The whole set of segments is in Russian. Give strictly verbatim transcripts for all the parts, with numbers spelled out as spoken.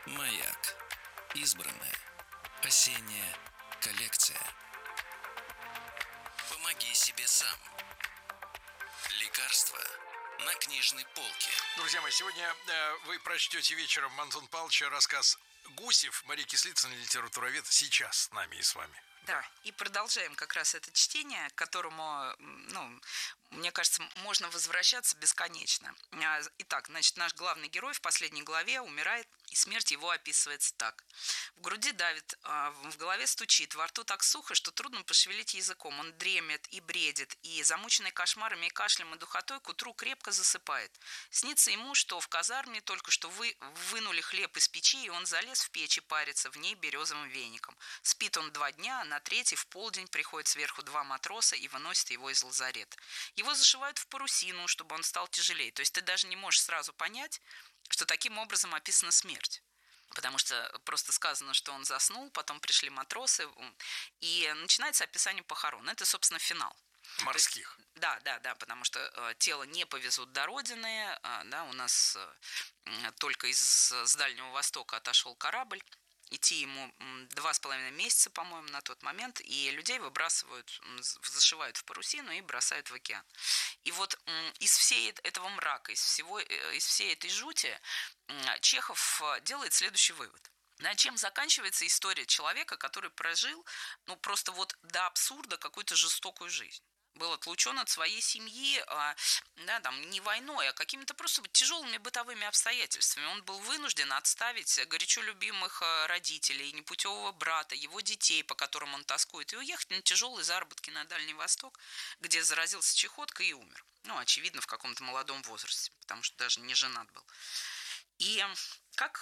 Маяк. Избранное. Осенняя коллекция. Помоги себе сам. Лекарства на книжной полке. Друзья мои, сегодня э, вы прочтете вечером Антона Павловича рассказ «Гусев». Мария Кислицына, литературовед, сейчас с нами и с вами. Да, и продолжаем как раз это чтение, к которому, ну, мне кажется, можно возвращаться бесконечно. Итак, значит, наш главный герой в последней главе умирает, и смерть его описывается так. В груди давит, в голове стучит, во рту так сухо, что трудно пошевелить языком. Он дремет и бредит, и, замученный кошмарами и кашлем и духотой, к утру крепко засыпает. Снится ему, что в казарме только что вы, вынули хлеб из печи, и он залез в печь и парится в ней березовым веником. Спит он два дня, а на третий в полдень приходят сверху два матроса и выносят его из лазарета. Его зашивают в парусину, чтобы он стал тяжелее. То есть ты даже не можешь сразу понять, что таким образом описана смерть. Потому что просто сказано, что он заснул, потом пришли матросы, и начинается описание похорон. Это, собственно, финал. Морских. Есть, да, да, да, потому что э, тело не повезут до родины. Э, да, у нас э, только из с Дальнего Востока отошел корабль. Идти ему два с половиной месяца, по-моему, на тот момент, и людей выбрасывают, зашивают в парусину и бросают в океан. И вот из всей этого мрака, из, всего, из всей этой жути Чехов делает следующий вывод. На чем заканчивается история человека, который прожил, ну, просто вот до абсурда какую-то жестокую жизнь. Был отлучен от своей семьи, да, там, не войной, а какими-то просто тяжелыми бытовыми обстоятельствами. Он был вынужден отставить горячо любимых родителей, непутевого брата, его детей, по которым он тоскует, и уехать на тяжелые заработки на Дальний Восток, где заразился чехоткой и умер. Ну, очевидно, в каком-то молодом возрасте, потому что даже не женат был. И как,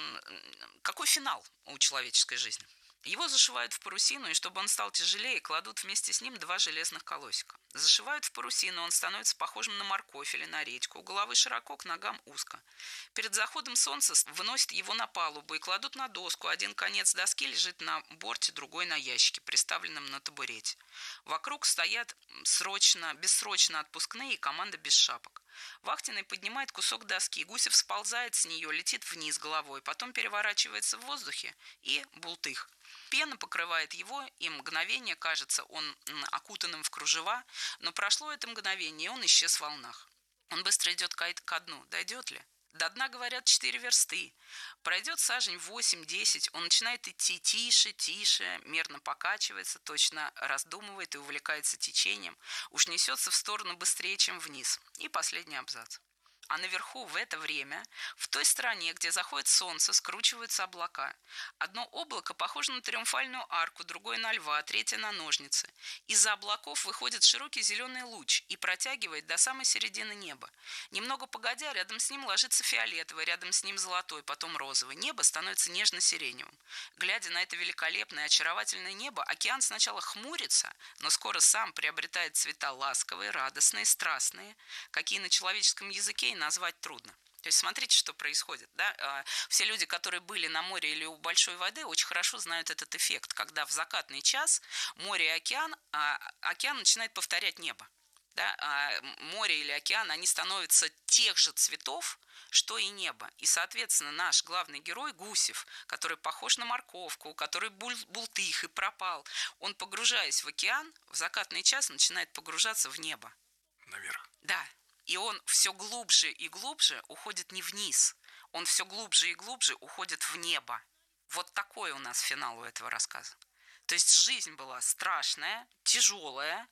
какой финал у человеческой жизни? Его зашивают в парусину, и чтобы он стал тяжелее, кладут вместе с ним два железных колосика. Зашивают в парусину, он становится похожим на морковь или на редьку. У головы широко, к ногам узко. Перед заходом солнца выносят его на палубу и кладут на доску. Один конец доски лежит на борте, другой на ящике, приставленном на табурете. Вокруг стоят срочно, бессрочно отпускные и команда без шапок. Вахтенный поднимает кусок доски, Гусев сползает с нее, летит вниз головой, потом переворачивается в воздухе и бултых. Пена покрывает его, и мгновение кажется он окутанным в кружева, но прошло это мгновение, и он исчез в волнах. Он быстро идет ко дну. Дойдет ли? До дна, говорят, четыре версты. Пройдет сажень восемь-десять, он начинает идти тише, тише, мерно покачивается, точно раздумывает и увлекается течением, уж несется в сторону быстрее, чем вниз. И последний абзац. А наверху в это время, в той стороне, где заходит солнце, скручиваются облака. Одно облако похоже на триумфальную арку, другое на льва, третье на ножницы. Из-за облаков выходит широкий зеленый луч и протягивает до самой середины неба. Немного погодя, рядом с ним ложится фиолетовый, рядом с ним золотой, потом розовый. Небо становится нежно-сиреневым. Глядя на это великолепное, очаровательное небо, океан сначала хмурится, но скоро сам приобретает цвета ласковые, радостные, страстные, какие на человеческом языке назвать трудно. То есть смотрите, что происходит. Да? Все люди, которые были на море или у большой воды, очень хорошо знают этот эффект, когда в закатный час море и океан, а океан начинает повторять небо. Да? А море или океан, они становятся тех же цветов, что и небо. И, соответственно, наш главный герой Гусев, который похож на морковку, который бултых и пропал, он, погружаясь в океан, в закатный час начинает погружаться в небо. Наверх. Да. И он все глубже и глубже уходит не вниз, он все глубже и глубже уходит в небо. Вот такой у нас финал у этого рассказа. То есть жизнь была страшная, тяжелая,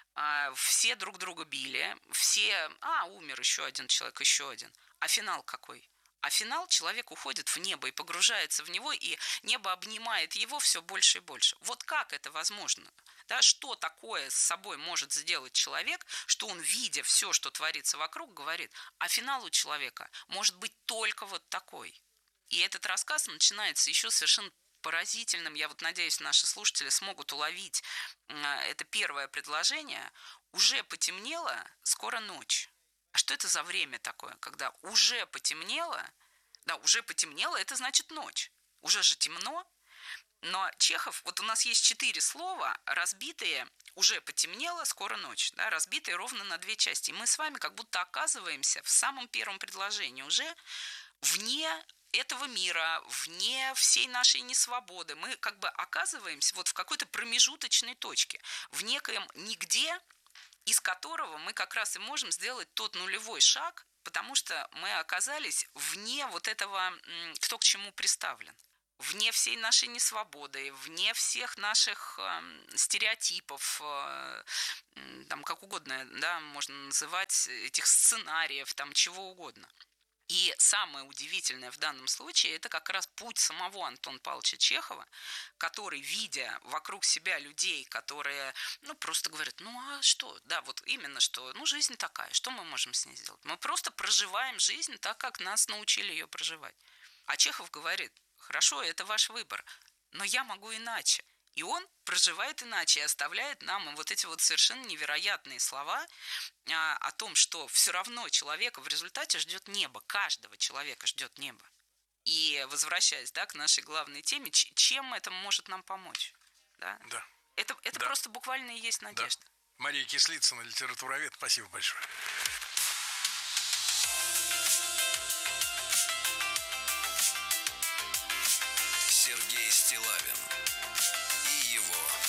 все друг друга били, все, а, умер еще один человек, еще один. А финал какой? А финал человек уходит в небо и погружается в него, и небо обнимает его все больше и больше. Вот как это возможно? Да, что такое с собой может сделать человек, что он, видя все, что творится вокруг, говорит, а финал у человека может быть только вот такой. И этот рассказ начинается еще совершенно поразительным. Я вот надеюсь, наши слушатели смогут уловить это первое предложение. Уже потемнело, скоро ночь. А что это за время такое, когда уже потемнело? Да, уже потемнело, это значит ночь. Уже же темно. Но Чехов, вот у нас есть четыре слова, разбитые, уже потемнело, скоро ночь, да, разбитые ровно на две части. И мы с вами как будто оказываемся в самом первом предложении уже вне этого мира, вне всей нашей несвободы. Мы как бы оказываемся вот в какой-то промежуточной точке, в некоем нигде, из которого мы как раз и можем сделать тот нулевой шаг, потому что мы оказались вне вот этого, кто к чему приставлен. Вне всей нашей несвободы, вне всех наших э, стереотипов, э, там как угодно, да, можно называть, этих сценариев, там чего угодно. И самое удивительное в данном случае – это как раз путь самого Антона Павловича Чехова, который, видя вокруг себя людей, которые, ну, просто говорят, ну, а что? Да, вот именно что, ну, жизнь такая, что мы можем с ней сделать? Мы просто проживаем жизнь так, как нас научили ее проживать. А Чехов говорит, хорошо, это ваш выбор, но я могу иначе. И он проживает иначе и оставляет нам вот эти вот совершенно невероятные слова а, о том, что все равно человека в результате ждет небо, каждого человека ждет небо. И возвращаясь, да, к нашей главной теме, чем это может нам помочь? Да? Да. Это, это да. просто буквально и есть надежда. Да. Мария Кислицына, литературовед, спасибо большое. Сергей Стиллавин и его